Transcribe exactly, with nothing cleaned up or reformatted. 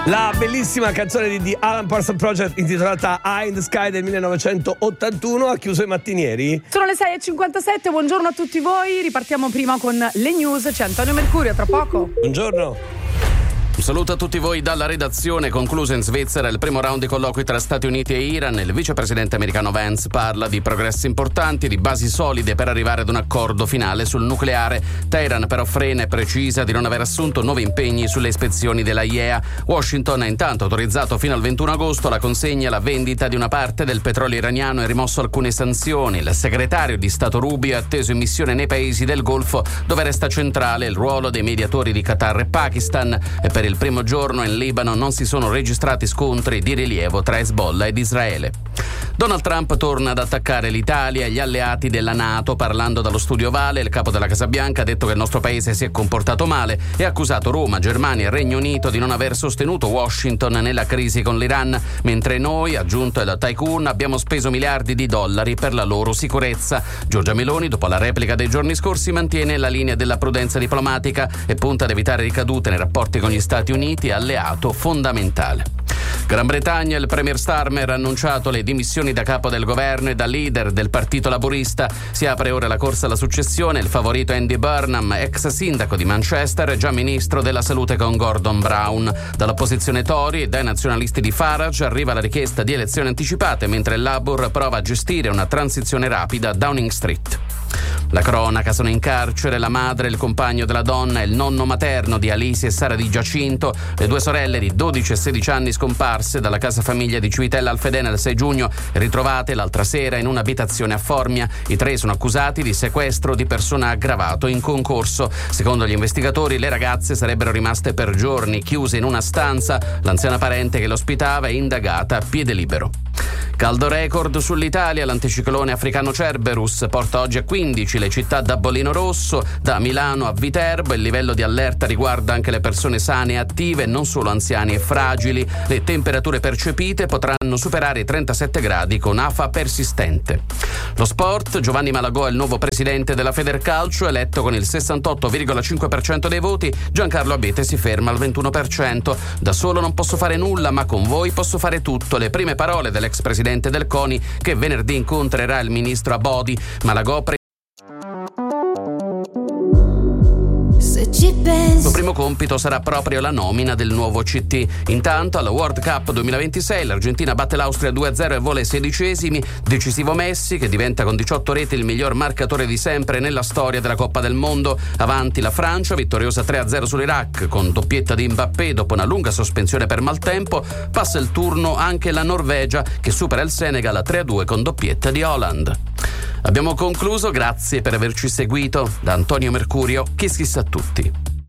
La bellissima canzone di The Alan Parsons Project intitolata Eye in the Sky del millenovecentottantuno ha chiuso i mattinieri. Sono le sei e cinquantasette, buongiorno a tutti voi. Ripartiamo prima con le news. C'è Antonio Mercurio, tra poco. Buongiorno. Un saluto a tutti voi dalla redazione. Concluso in Svizzera il primo round di colloqui tra Stati Uniti e Iran. Il vicepresidente americano Vance parla di progressi importanti e di basi solide per arrivare ad un accordo finale sul nucleare. Teheran però frena e precisa di non aver assunto nuovi impegni sulle ispezioni della I E A. Washington ha intanto autorizzato fino al ventuno agosto la consegna e la vendita di una parte del petrolio iraniano e rimosso alcune sanzioni. Il segretario di Stato Rubio è atteso in missione nei paesi del Golfo, dove resta centrale il ruolo dei mediatori di Qatar e Pakistan. E per il primo giorno in Libano non si sono registrati scontri di rilievo tra Hezbollah ed Israele. Donald Trump torna ad attaccare l'Italia e gli alleati della NATO. Parlando dallo studio Ovale, il capo della Casa Bianca ha detto che il nostro paese si è comportato male e ha accusato Roma, Germania e Regno Unito di non aver sostenuto Washington nella crisi con l'Iran, mentre noi, aggiunto il tycoon, abbiamo speso miliardi di dollari per la loro sicurezza. Giorgia Meloni, dopo la replica dei giorni scorsi, mantiene la linea della prudenza diplomatica e punta ad evitare ricadute nei rapporti con gli Stati Uniti, alleato fondamentale. Gran Bretagna, il premier Starmer ha annunciato le dimissioni da capo del governo e da leader del partito laburista. Si apre ora la corsa alla successione. Il favorito Andy Burnham, ex sindaco di Manchester e già ministro della salute con Gordon Brown. Dall'opposizione Tory e dai nazionalisti di Farage arriva la richiesta di elezioni anticipate, mentre il Labour prova a gestire una transizione rapida a Downing Street. La cronaca: sono in carcere la madre, il compagno della donna e il nonno materno di Alisi e Sara Di Giacinto, le due sorelle di dodici e sedici anni scomparse dalla casa famiglia di Civitella Alfedene il sei giugno, ritrovate l'altra sera in un'abitazione a Formia. I tre sono accusati di sequestro di persona aggravato in concorso. Secondo gli investigatori le ragazze sarebbero rimaste per giorni chiuse in una stanza. L'anziana parente che l'ospitava è indagata a piede libero. Caldo record sull'Italia. L'anticiclone africano Cerberus porta oggi a quindici le città da bollino rosso, da Milano a Viterbo. Il livello di allerta riguarda anche le persone sane e attive, non solo anziani e fragili. Le temperature percepite potranno superare i trentasette gradi con afa persistente. Lo sport: Giovanni Malagò è il nuovo presidente della Federcalcio, eletto con il sessantotto virgola cinque per cento dei voti. Giancarlo Abete si ferma al ventuno per cento. Da solo non posso fare nulla, ma con voi posso fare tutto. Le prime parole dell'ex presidente del CONI, che venerdì incontrerà il ministro Abodi. Malagò pre- Il suo primo compito sarà proprio la nomina del nuovo C T. Intanto alla World Cup duemilaventisei l'Argentina batte l'Austria due a zero e vola ai sedicesimi. Decisivo Messi, che diventa con diciotto reti il miglior marcatore di sempre nella storia della Coppa del Mondo. Avanti la Francia, vittoriosa tre a zero sull'Iraq con doppietta di Mbappé dopo una lunga sospensione per maltempo. Passa il turno anche la Norvegia, che supera il Senegal a tre a due con doppietta di Haaland. Abbiamo concluso, grazie per averci seguito. Da Antonio Mercurio, Kiss Kiss a tutti.